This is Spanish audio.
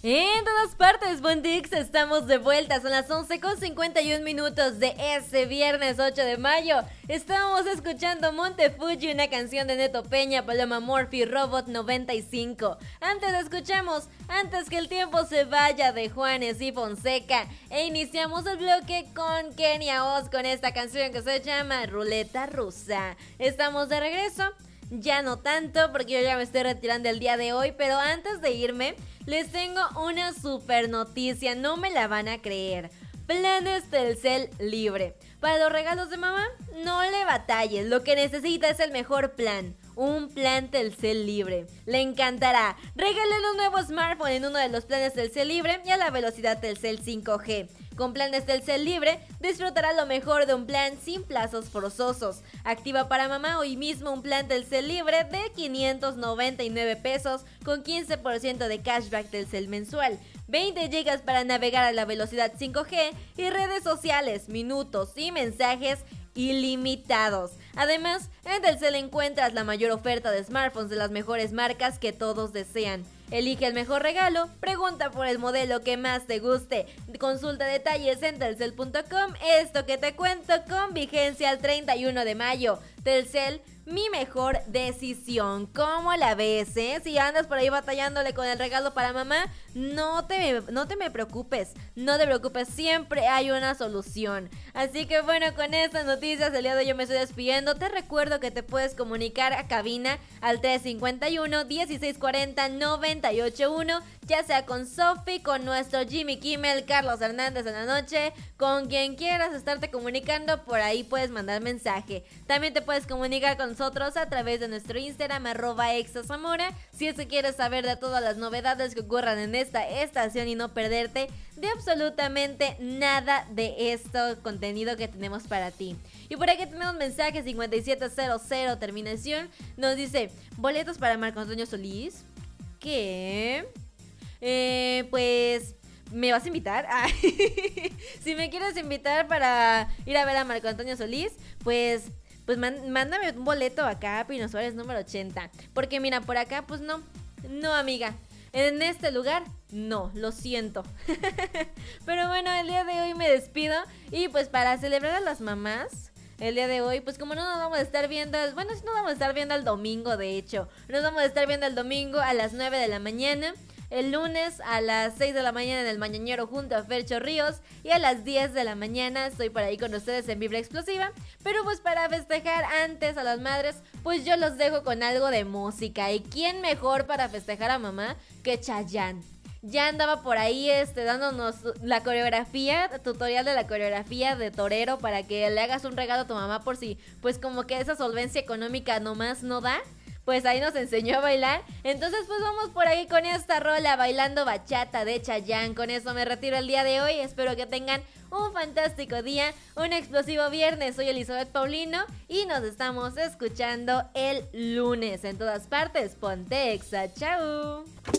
En todas partes, Bondix, estamos de vuelta. Son las 11:51 de este viernes 8 de mayo. Estamos escuchando Monte Fuji, una canción de Neto Peña, Paloma Murphy, Robot 95. Antes escuchamos Antes que el tiempo se vaya de Juanes y Fonseca. E iniciamos el bloque con Kenia Oz con esta canción que se llama Ruleta Rusa. Estamos de regreso. Ya no tanto porque yo ya me estoy retirando el día de hoy, pero antes de irme les tengo una super noticia, no me la van a creer. Planes Telcel libre. Para los regalos de mamá, no le batalles, lo que necesita es el mejor plan. Un plan Telcel libre. Le encantará. Regálale un nuevo smartphone en uno de los planes Telcel libre y a la velocidad Telcel 5G. Con planes Telcel libre, disfrutará lo mejor de un plan sin plazos forzosos. Activa para mamá hoy mismo un plan Telcel libre de 599 pesos con 15% de cashback Telcel mensual. 20 GB para navegar a la velocidad 5G y redes sociales, minutos y mensajes ilimitados. Además, en Telcel encuentras la mayor oferta de smartphones de las mejores marcas que todos desean. Elige el mejor regalo, pregunta por el modelo que más te guste. Consulta detalles en telcel.com. Esto que te cuento con vigencia al 31 de mayo. Telcel, mi mejor decisión. ¿Cómo la ves, Si andas por ahí batallándole con el regalo para mamá, no te me preocupes. No te preocupes, siempre hay una solución. Así que bueno, con estas noticias el día de hoy yo me estoy despidiendo. Te recuerdo que te puedes comunicar a cabina al 351-1640-981, ya sea con Sofi, con nuestro Jimmy Kimmel, Carlos Hernández en la noche, con quien quieras estarte comunicando, por ahí puedes mandar mensaje. También te puedes comunicar con nosotros a través de nuestro Instagram @exazamora, si es que quieres saber de todas las novedades que ocurran en esta estación y no perderte de absolutamente nada de este contenido que tenemos para ti. Y por aquí tenemos mensaje 5700 terminación, nos dice: boletos para Marco Antonio Solís. ¿Qué? Pues ¿me vas a invitar? Si me quieres invitar para ir a ver a Marco Antonio Solís, pues mándame un boleto acá a Pino Suárez número 80. Porque mira, por acá pues no, amiga. En este lugar, no, lo siento. Pero bueno, el día de hoy me despido. Y pues para celebrar a las mamás, el día de hoy, pues como no nos vamos a estar viendo, bueno, sí nos vamos a estar viendo el domingo, de hecho. Nos vamos a estar viendo el domingo a las 9 de la mañana. El lunes a las 6 de la mañana en el Mañanero junto a Fercho Ríos. Y a las 10 de la mañana estoy por ahí con ustedes en Vibra Explosiva. Pero pues para festejar antes a las madres, pues yo los dejo con algo de música. ¿Y quién mejor para festejar a mamá que Chayanne? Ya andaba por ahí dándonos la coreografía, tutorial de la coreografía de torero para que le hagas un regalo a tu mamá por si pues como que esa solvencia económica nomás no da. Pues ahí nos enseñó a bailar. Entonces pues vamos por ahí con esta rola, bailando bachata de Chayanne. Con eso me retiro el día de hoy. Espero que tengan un fantástico día, un explosivo viernes. Soy Elizabeth Paulino y nos estamos escuchando el lunes. En todas partes, ponte Exa. Chau.